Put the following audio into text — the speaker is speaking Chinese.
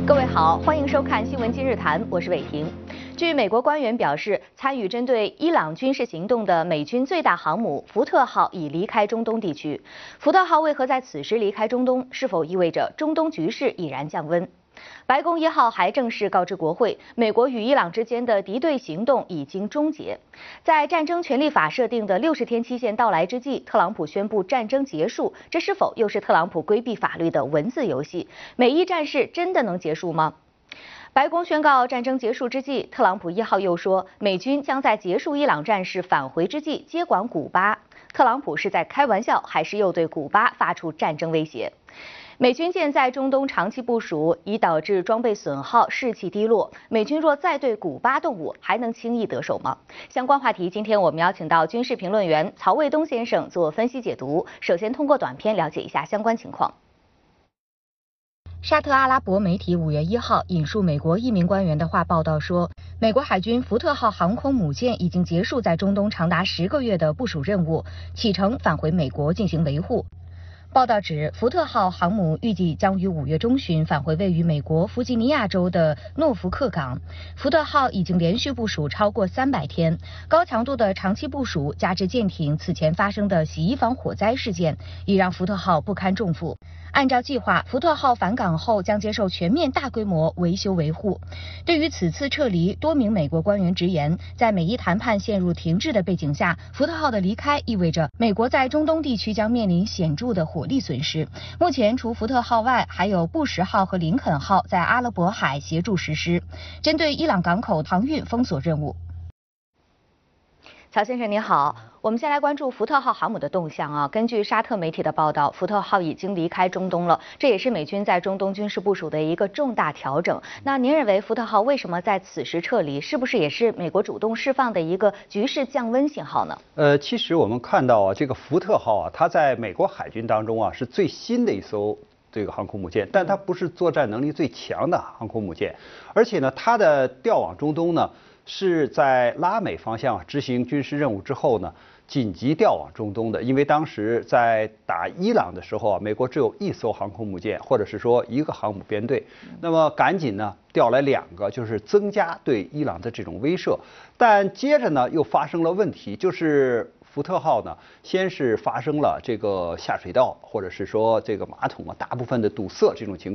各位好，欢迎收看《新闻今日谈》，我是伟婷。据美国官员表示，参与针对伊朗军事行动的美军最大航母福特号已离开中东地区。福特号为何在此时离开中东？是否意味着中东局势已然降温？白宫1号还正式告知国会，美国与伊朗之间的敌对行动已经终结。在战争权利法设定的60天期限到来之际，特朗普宣布战争结束，这是否又是特朗普规避法律的文字游戏？美伊战事真的能结束吗？白宫宣告战争结束之际，特朗普1号又说，美军将在结束伊朗战事返回之际接管古巴。特朗普是在开玩笑，还是又对古巴发出战争威胁？美军舰在中东长期部署，已导致装备损耗、士气低落。美军若再对古巴动武，还能轻易得手吗？相关话题，今天我们邀请到军事评论员曹卫东先生做分析解读。首先通过短片了解一下相关情况。沙特阿拉伯媒体5月1号引述美国一名官员的话报道说，美国海军福特号航空母舰已经结束在中东长达10个月的部署任务，启程返回美国进行维护。报道指，福特号航母预计将于5月中旬返回位于美国弗吉尼亚州的诺福克港。福特号已经连续部署超过300天，高强度的长期部署加之舰艇此前发生的洗衣房火灾事件，已让福特号不堪重负。按照计划，福特号返港后将接受全面大规模维修维护。对于此次撤离，多名美国官员直言，在美伊谈判陷入停滞的背景下，福特号的离开意味着美国在中东地区将面临显著的火力损失。目前，除福特号外，还有布什号和林肯号在阿拉伯海协助实施针对伊朗港口航运封锁任务。曹先生您好，我们先来关注福特号航母的动向啊。根据沙特媒体的报道，福特号已经离开中东了，这也是美军在中东军事部署的一个重大调整。那您认为福特号为什么在此时撤离？是不是也是美国主动释放的一个局势降温信号呢？ 其实我们看到啊，这个福特号啊，它在美国海军当中啊是最新的一艘这个航空母舰，但它不是作战能力最强的航空母舰，而且呢，它的调往中东呢。是在拉美方向执行军事任务之后呢，紧急调往中东的。因为当时在打伊朗的时候啊，美国只有1艘航空母舰，或者是说1个航母编队，那么赶紧呢调来2个，就是增加对伊朗的这种威慑。但接着呢又发生了问题，就是福特号呢，先是发生了这个下水道或者是说这个马桶啊大部分的堵塞这种情况。